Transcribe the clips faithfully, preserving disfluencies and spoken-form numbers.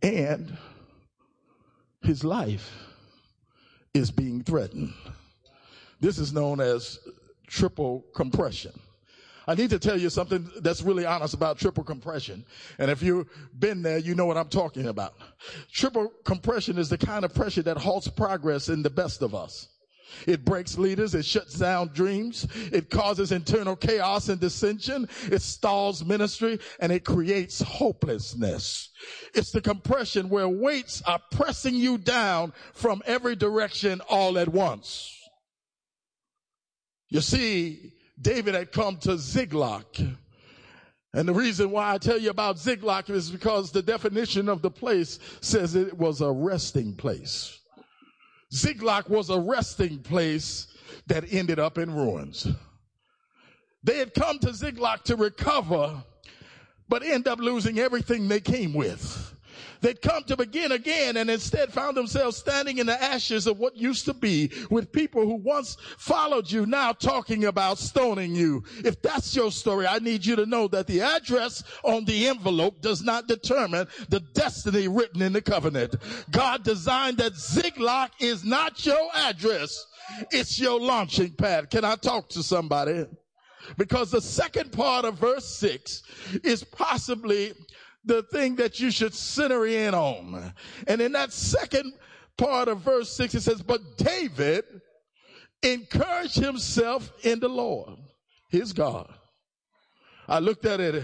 and his life is being threatened. This is known as triple compression. I need to tell you something that's really honest about triple compression. And if you've been there, you know what I'm talking about. Triple compression is the kind of pressure that halts progress in the best of us. It breaks leaders. It shuts down dreams. It causes internal chaos and dissension. It stalls ministry, and it creates hopelessness. It's the compression where weights are pressing you down from every direction all at once. You see, David had come to Ziklag. And the reason why I tell you about Ziklag is because the definition of the place says it was a resting place. Ziklag was a resting place that ended up in ruins. They had come to Ziklag to recover, but end up losing everything they came with. They'd come to begin again and instead found themselves standing in the ashes of what used to be, with people who once followed you now talking about stoning you. If that's your story, I need you to know that the address on the envelope does not determine the destiny written in the covenant. God designed that Ziklag is not your address. It's your launching pad. Can I talk to somebody? Because the second part of verse six is possibly the thing that you should center in on. And in that second part of verse six, it says, but David encouraged himself in the Lord, his God. I looked at it.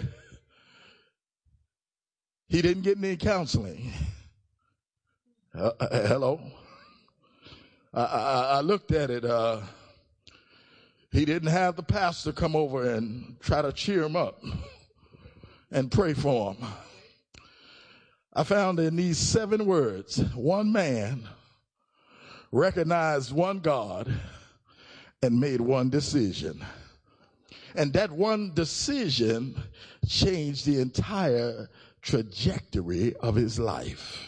He didn't get any counseling. Uh, uh, hello. I, I, I looked at it. Uh, he didn't have the pastor come over and try to cheer him up and pray for him. I found in these seven words, one man recognized one God and made one decision. And that one decision changed the entire trajectory of his life.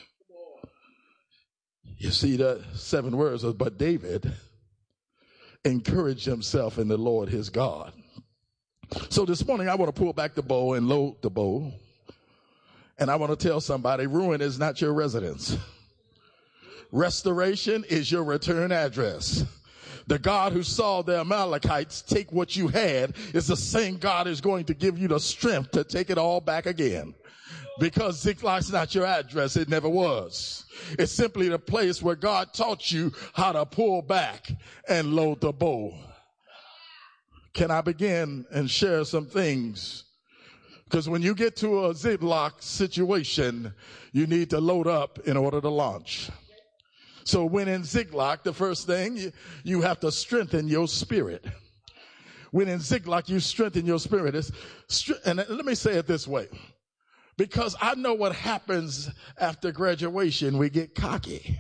You see, the seven words was, but David encouraged himself in the Lord his God. So this morning I want to pull back the bow and load the bow. And I want to tell somebody, ruin is not your residence. Restoration is your return address. The God who saw the Amalekites take what you had is the same God who's going to give you the strength to take it all back again. Because Ziklag's not your address. It never was. It's simply the place where God taught you how to pull back and load the bow. Can I begin and share some things? Because when you get to a Ziklag situation, you need to load up in order to launch. So when in Ziklag, the first thing, you, you have to strengthen your spirit. When in Ziklag, you strengthen your spirit. It's, and let me say it this way. Because I know what happens after graduation. We get cocky.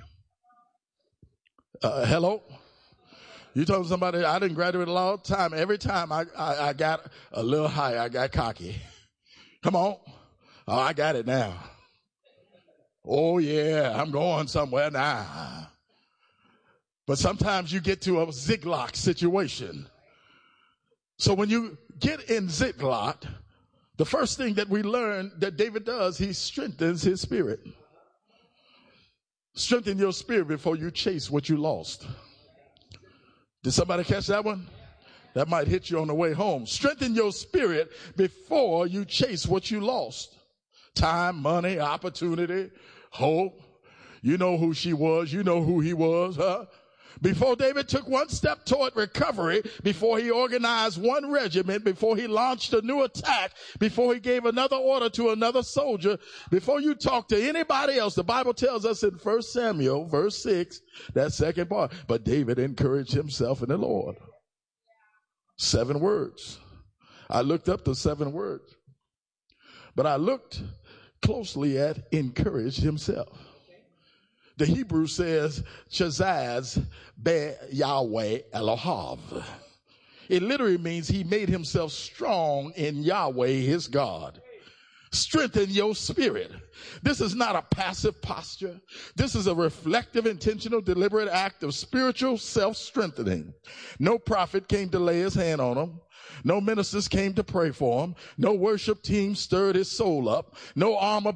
Uh, hello? You told somebody, I didn't graduate a long time. Every time I, I, I got a little higher, I got cocky. Come on. Oh, I got it now. Oh, yeah, I'm going somewhere now. But sometimes you get to a Ziklag situation. So when you get in Ziklag, the first thing that we learn that David does, he strengthens his spirit. Strengthen your spirit before you chase what you lost. Did somebody catch that one? That might hit you on the way home. Strengthen your spirit before you chase what you lost. Time, money, opportunity, hope. You know who she was. You know who he was, huh? Before David took one step toward recovery, before he organized one regiment, before he launched a new attack, before he gave another order to another soldier, before you talk to anybody else, the Bible tells us in First Samuel, verse six, that second part, but David encouraged himself in the Lord. Seven words. I looked up the seven words, but I looked closely at encouraged himself. The Hebrew says, Chazaz be Yahweh Elohav. It literally means he made himself strong in Yahweh, his God. Strengthen your spirit. This is not a passive posture. This is a reflective, intentional, deliberate act of spiritual self-strengthening. No prophet came to lay his hand on him. No ministers came to pray for him. No worship team stirred his soul up. No armor